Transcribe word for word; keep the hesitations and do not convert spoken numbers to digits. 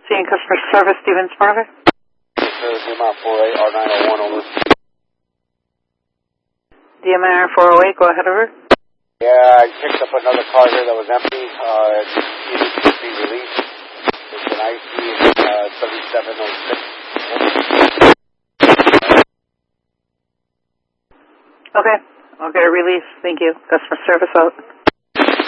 Seeing customer service, Steven Sparler. Yes, sir. D M R four eight R nine oh one, over. D M R four oh eight, go ahead, over. Yeah, I picked up another car here that was empty. Uh, it needed to be released. It's an I C uh, seventy-seven oh six. Okay, I'll get a release. Thank you. Customer service out.